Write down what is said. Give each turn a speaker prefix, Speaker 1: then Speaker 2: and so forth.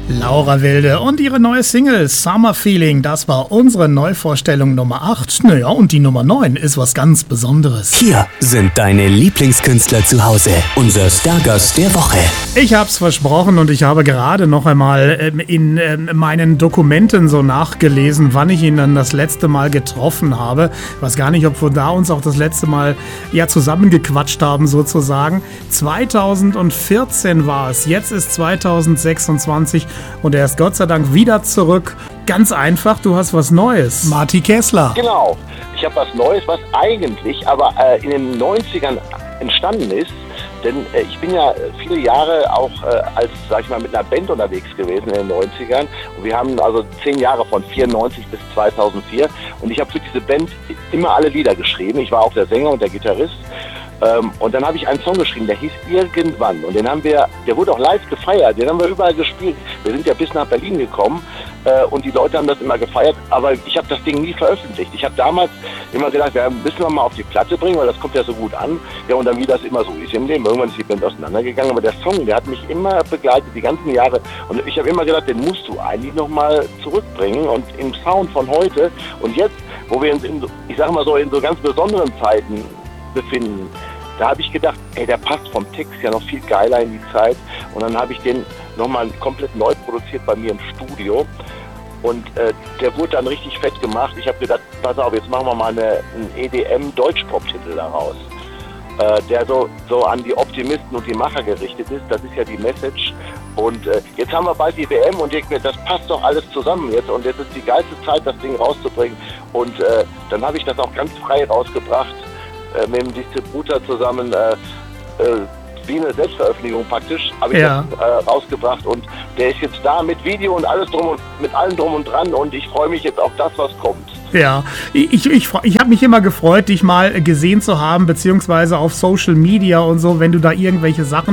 Speaker 1: Laura Wilde und ihre neue Single Summer Feeling, das war unsere Neuvorstellung Nummer 8. Naja, und die Nummer 9 ist was ganz Besonderes.
Speaker 2: Hier sind deine Lieblingskünstler zu Hause. Unser Stargast der Woche.
Speaker 1: Ich hab's versprochen und ich habe gerade noch einmal in meinen Dokumenten so nachgelesen, wann ich ihn dann das letzte Mal getroffen habe. Ich weiß gar nicht, ob wir da uns auch das letzte Mal zusammengequatscht haben sozusagen. 2014 war es, jetzt ist 2026 und er ist Gott sei Dank wieder zurück. Ganz einfach, du hast was Neues. Marty Kessler.
Speaker 3: Genau, ich habe was Neues, was eigentlich aber in den 90ern entstanden ist. Denn ich bin ja viele Jahre auch mit einer Band unterwegs gewesen in den 90ern. Und wir haben also 10 Jahre von 94 bis 2004. Und ich habe für diese Band immer alle Lieder geschrieben. Ich war auch der Sänger und der Gitarrist. Und dann habe ich einen Song geschrieben, der hieß Irgendwann. Und der wurde auch live gefeiert. Den haben wir überall gespielt. Wir sind ja bis nach Berlin gekommen. Und die Leute haben das immer gefeiert, aber ich habe das Ding nie veröffentlicht. Ich habe damals immer gedacht, wir müssen wir mal auf die Platte bringen, weil das kommt ja so gut an. Ja, und dann, wie das immer so ist im Leben, irgendwann ist die Band auseinandergegangen, aber der Song, der hat mich immer begleitet, die ganzen Jahre. Und ich habe immer gedacht, den musst du eigentlich nochmal zurückbringen und im Sound von heute. Und jetzt, wo wir uns in so ganz besonderen Zeiten befinden, da habe ich gedacht, der passt vom Text ja noch viel geiler in die Zeit. Und dann habe ich den nochmal komplett neu produziert bei mir im Studio. Und der wurde dann richtig fett gemacht. Ich habe gedacht, pass auf, jetzt machen wir mal einen EDM-Deutschpop-Titel daraus. Der so an die Optimisten und die Macher gerichtet ist. Das ist ja die Message. Und jetzt haben wir bald die WM und ich denke mir, das passt doch alles zusammen jetzt. Und jetzt ist die geilste Zeit, das Ding rauszubringen. Und dann habe ich das auch ganz frei rausgebracht. Mit dem Distributor zusammen, wie eine Selbstveröffentlichung praktisch, habe ich das rausgebracht und der ist jetzt da mit Video und alles mit allem drum und dran und ich freue mich jetzt auf das, was kommt.
Speaker 1: Ja, ich habe mich immer gefreut, dich mal gesehen zu haben, beziehungsweise auf Social Media und so, wenn du da irgendwelche Sachen